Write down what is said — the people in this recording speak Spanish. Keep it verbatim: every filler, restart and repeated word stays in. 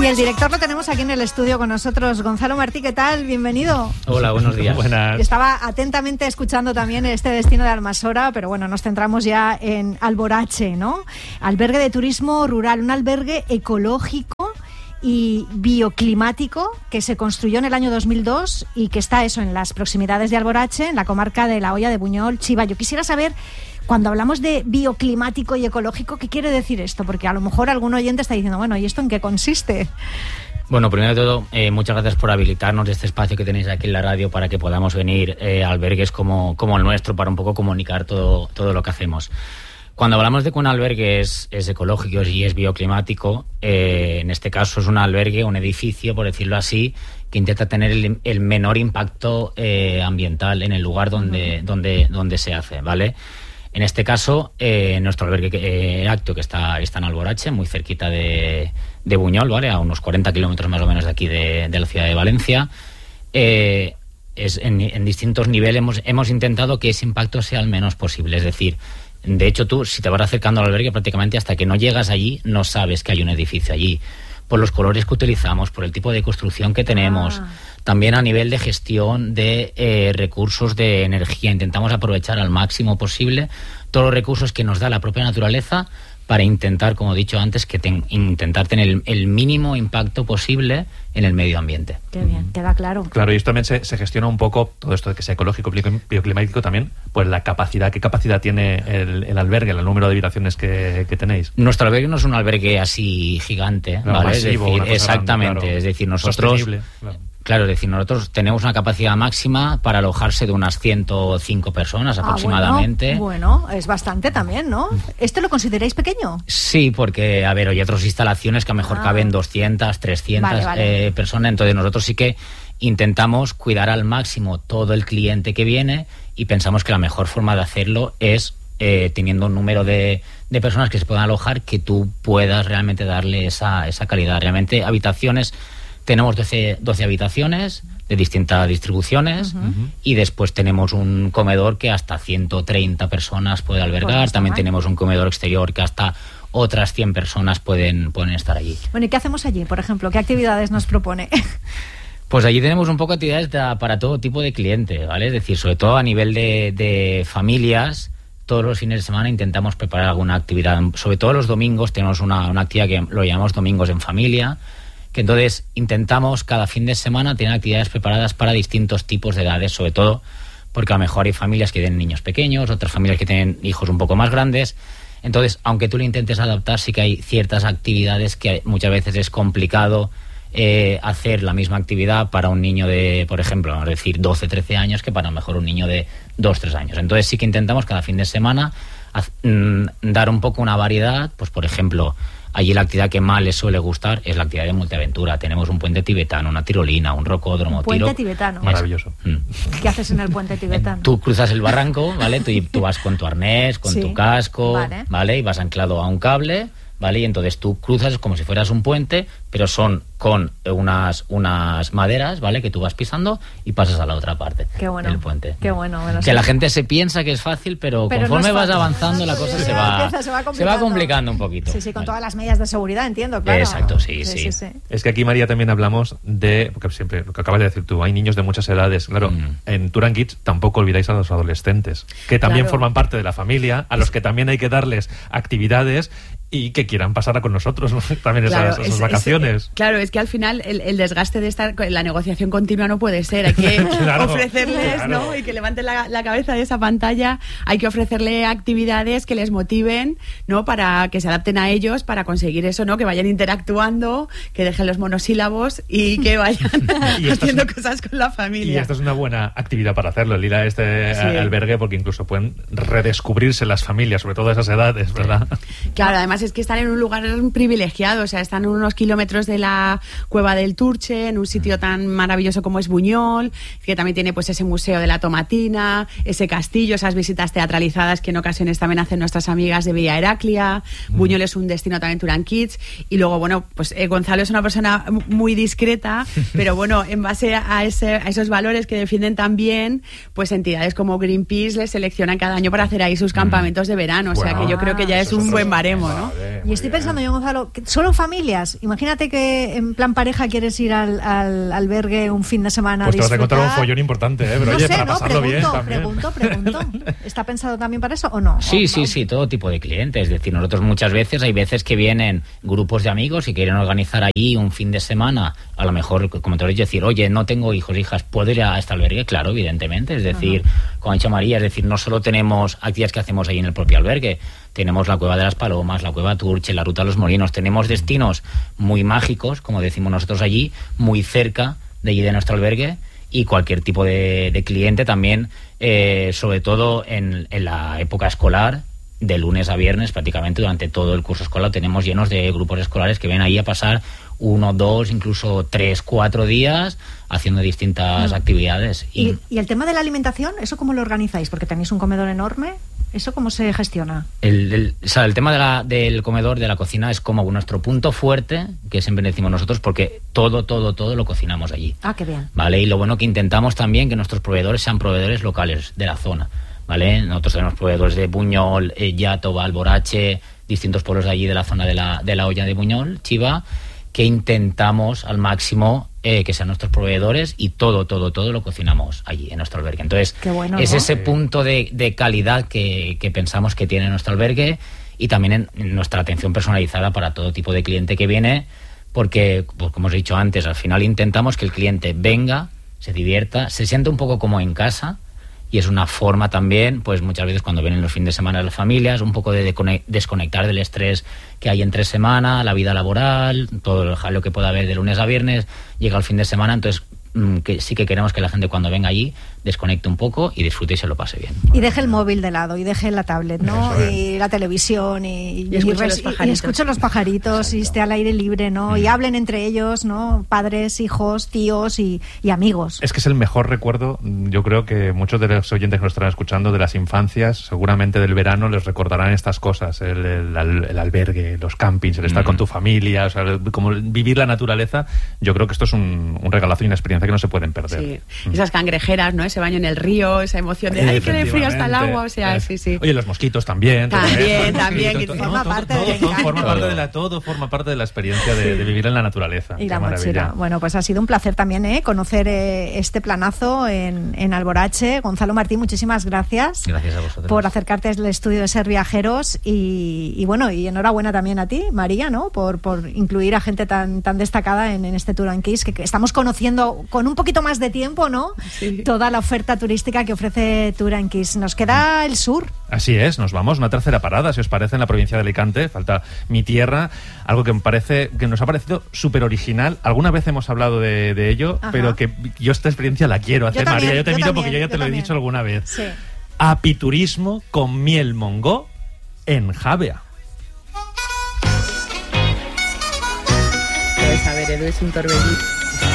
Y el director lo tenemos aquí en el estudio con nosotros. Gonzalo Martí, ¿qué tal? Bienvenido. Hola, buenos días. Buenas. Estaba atentamente escuchando también este destino de Almasora, pero bueno, nos centramos ya en Alborache, ¿no? Albergue de turismo rural, un albergue ecológico y bioclimático que se construyó en el año dos mil dos y que está eso en las proximidades de Alborache, en la comarca de La Hoya de Buñol, Chiva. Yo quisiera saber, cuando hablamos de bioclimático y ecológico, ¿qué quiere decir esto? Porque a lo mejor algún oyente está diciendo, bueno, ¿y esto en qué consiste? Bueno, primero de todo, eh, muchas gracias por habilitarnos este espacio que tenéis aquí en la radio para que podamos venir eh, a albergues como, como el nuestro para un poco comunicar todo, todo lo que hacemos. Cuando hablamos de que un albergue es, es ecológico y es bioclimático, eh, en este caso es un albergue, un edificio, por decirlo así, que intenta tener el, el menor impacto eh, ambiental en el lugar donde, uh-huh. donde, donde se hace, ¿vale? En este caso, eh, nuestro albergue eh, acto que está, está en Alborache, muy cerquita de, de Buñol, ¿vale? A unos cuarenta kilómetros más o menos de aquí de, de la ciudad de Valencia. Eh, es en, en distintos niveles hemos, hemos intentado que ese impacto sea el menos posible, es decir, de hecho, tú, si te vas acercando al albergue, prácticamente hasta que no llegas allí, no sabes que hay un edificio allí. Por los colores que utilizamos, por el tipo de construcción que tenemos, ah. también a nivel de gestión de eh, recursos de energía. Intentamos aprovechar al máximo posible todos los recursos que nos da la propia naturaleza para intentar, como he dicho antes, que ten, intentar tener el, el mínimo impacto posible en el medio ambiente. Qué bien, queda claro. Claro, y esto también se, se gestiona un poco, todo esto de que sea ecológico, bioclimático también, pues la capacidad, ¿qué capacidad tiene el, el albergue, el número de habitaciones que, que tenéis? Nuestro albergue no es un albergue así gigante, no, ¿vale? Masivo, es decir, cosa exactamente, grande, claro. Es decir, nosotros... Claro. Claro, es decir, nosotros tenemos una capacidad máxima para alojarse de unas ciento cinco personas aproximadamente. Ah, bueno, bueno, es bastante también, ¿no? ¿Este lo consideráis pequeño? Sí, porque, a ver, hay otras instalaciones que a lo mejor ah. caben doscientas, trescientas vale, vale. Eh, personas, entonces nosotros sí que intentamos cuidar al máximo todo el cliente que viene y pensamos que la mejor forma de hacerlo es eh, teniendo un número de, de personas que se puedan alojar, que tú puedas realmente darle esa, esa calidad. Realmente habitaciones... Tenemos doce, doce habitaciones de distintas distribuciones uh-huh. y después tenemos un comedor que hasta ciento treinta personas puede albergar. Bueno, también mal. Tenemos un comedor exterior que hasta otras cien personas pueden, pueden estar allí. Bueno, ¿y qué hacemos allí, por ejemplo? ¿Qué actividades nos propone? Pues allí tenemos un poco de actividades de, para todo tipo de cliente, ¿vale? Es decir, sobre todo a nivel de, de familias, todos los fines de semana intentamos preparar alguna actividad. Sobre todo los domingos tenemos una, una actividad que lo llamamos Domingos en Familia, que entonces intentamos cada fin de semana tener actividades preparadas para distintos tipos de edades, sobre todo porque a lo mejor hay familias que tienen niños pequeños, otras familias que tienen hijos un poco más grandes. Entonces, aunque tú lo intentes adaptar, sí que hay ciertas actividades que muchas veces es complicado eh, hacer la misma actividad para un niño de, por ejemplo, vamos a decir doce, trece años que para a lo mejor un niño de dos, tres años. Entonces sí que intentamos cada fin de semana haz, mmm, dar un poco una variedad, pues por ejemplo... Allí la actividad que más les suele gustar es la actividad de multiaventura. Tenemos un puente tibetano, una tirolina, un rocódromo. Un puente tiro. tibetano. Maravilloso. Mm. ¿Qué haces en el puente tibetano? Tú cruzas el barranco, ¿vale? Tú, tú vas con tu arnés, con sí. tu casco, vale. ¿vale? Y vas anclado a un cable, ¿vale? Y entonces tú cruzas como si fueras un puente, pero son con unas, unas maderas, ¿vale? Que tú vas pisando y pasas a la otra parte qué bueno, del puente. Qué bueno. bueno que sí. la gente se piensa que es fácil, pero, pero conforme no vas avanzando la cosa se va, se, va se va complicando un poquito. Sí, sí, con vale. todas las medidas de seguridad, entiendo, claro. Exacto, sí, sí, sí. sí. sí, sí. Es que aquí, María, también hablamos de, porque siempre, lo que acabas de decir tú, hay niños de muchas edades. Claro, mm. en Turan Kids tampoco olvidáis a los adolescentes, que también claro. forman parte de la familia, a los que también hay que darles actividades y que quieran pasar con nosotros, ¿no? También claro, esas, esas es, vacaciones. Es, claro, es que al final el, el desgaste de estar la negociación continua no puede ser. Hay que claro, ofrecerles, claro. ¿no? Y que levanten la, la cabeza de esa pantalla. Hay que ofrecerle actividades que les motiven, ¿no? Para que se adapten a ellos, para conseguir eso, ¿no? Que vayan interactuando, que dejen los monosílabos y que vayan y haciendo es, cosas con la familia. Y esta es una buena actividad para hacerlo, el ir a este sí. albergue, porque incluso pueden redescubrirse las familias, sobre todo a esas edades, ¿verdad? Claro, además es que están en un lugar privilegiado, o sea, están a unos kilómetros de la Cueva del Turche, en un sitio tan maravilloso como es Buñol, que también tiene pues ese museo de la tomatina, ese castillo, esas visitas teatralizadas que en ocasiones también hacen nuestras amigas de Villa Heraclia. Mm. Buñol es un destino también Turan Kids, y luego, bueno, pues eh, Gonzalo es una persona muy discreta, pero bueno, en base a, ese, a esos valores que defienden también, pues entidades como Greenpeace les seleccionan cada año para hacer ahí sus campamentos de verano, o sea, bueno, que yo creo que ya es un buen baremo, ¿no? Y estoy pensando yo, Gonzalo, que solo familias. Imagínate que en plan pareja quieres ir al, al albergue un fin de semana. Pues te vas a encontrar un disfrutar. follón importante, ¿eh? Pero no oye, sé, para ¿no? pasarlo pregunto, bien también. Pregunto, pregunto. ¿Está pensado también para eso o no? Sí, ¿O sí, no? sí, todo tipo de clientes. Es decir, nosotros muchas veces, hay veces que vienen grupos de amigos y quieren organizar allí un fin de semana. A lo mejor, como te lo he dicho, decir, oye, no tengo hijos, hijas, ¿puedo ir a este albergue? Claro, evidentemente. Es decir, uh-huh. como ha dicho María, es decir, no solo tenemos actividades que hacemos ahí en el propio albergue, tenemos la Cueva de las Palomas, la Cueva Turche, la Ruta de los Molinos, tenemos destinos muy mágicos, como decimos nosotros allí, muy cerca de allí de nuestro albergue, y cualquier tipo de, de cliente también, eh, sobre todo en, en la época escolar, de lunes a viernes, prácticamente durante todo el curso escolar tenemos llenos de grupos escolares que ven ahí a pasar uno, dos, incluso tres, cuatro días haciendo distintas mm. actividades. Y, ¿Y, ¿Y el tema de la alimentación, eso cómo lo organizáis? Porque tenéis un comedor enorme. ¿Eso cómo se gestiona? El, el, o sea, el tema de la, del comedor, de la cocina, es como nuestro punto fuerte, que siempre decimos nosotros, porque todo, todo, todo lo cocinamos allí. Ah, qué bien. ¿Vale? Y lo bueno que intentamos también que nuestros proveedores sean proveedores locales de la zona, ¿vale? Nosotros tenemos proveedores de Buñol, eh, Iàtova, Alborache, distintos pueblos de allí de la zona de la, de la olla de Buñol, Chiva, que intentamos al máximo eh, que sean nuestros proveedores, y todo, todo, todo lo cocinamos allí en nuestro albergue. Entonces, Qué bueno, es ¿no? ese punto de, de calidad que, que pensamos que tiene nuestro albergue, y también en, en nuestra atención personalizada para todo tipo de cliente que viene, porque, pues, como os he dicho antes, al final intentamos que el cliente venga, se divierta, se sienta un poco como en casa. Y es una forma también, pues muchas veces cuando vienen los fines de semana las familias, un poco de desconectar del estrés que hay entre semana, la vida laboral, todo el jaleo que pueda haber de lunes a viernes, llega el fin de semana, entonces que sí que queremos que la gente cuando venga allí desconecte un poco y disfrute y se lo pase bien. Y deje el móvil de lado, y deje la tablet, ¿no? Y la televisión, y, y, escuche, y, los pajaritos. y escuche los pajaritos, y esté al aire libre, ¿no? Mm. Y hablen entre ellos, ¿no? Padres, hijos, tíos y, y amigos. Es que es el mejor recuerdo, yo creo que muchos de los oyentes que nos están escuchando de las infancias, seguramente del verano, les recordarán estas cosas, el, el, el albergue, los campings, el estar mm. con tu familia, o sea, el, como vivir la naturaleza. Yo creo que esto es un, un regalazo y una experiencia que no se pueden perder. Sí. Mm. Esas cangrejeras, ¿no? Ese baño en el río, esa emoción de ¡ay, qué de frío está el agua! O sea, eh. sí, sí. Oye, los mosquitos también. También, también. Que forma todo, parte todo, del todo, encanto. forma parte de la, todo forma parte de la experiencia de, de vivir en la naturaleza. Y qué la maravilla. mochila. Bueno, pues ha sido un placer también, ¿eh? Conocer eh, este planazo en, en Alborache. Gonzalo Martín, muchísimas gracias. Gracias a vosotros. Por acercarte al estudio de Ser Viajeros, y, y bueno, y enhorabuena también a ti, María, ¿no? Por, por incluir a gente tan, tan destacada en, en este Tour and Kiss, que, que estamos conociendo con un poquito más de tiempo, ¿no? Sí. Toda la oferta turística que ofrece Tour and Kiss. Nos queda el sur. Así es, nos vamos, una tercera parada, si os parece, en la provincia de Alicante. Falta mi tierra, algo que me parece, que nos ha parecido súper original. Alguna vez hemos hablado de, de ello, Ajá. pero que yo esta experiencia la quiero hacer, yo también, María. Yo te yo miro también, porque yo ya yo te lo también. he dicho alguna vez. Sí. Apiturismo con miel mongó en Javea. Debes saber, Edu es un torbellino.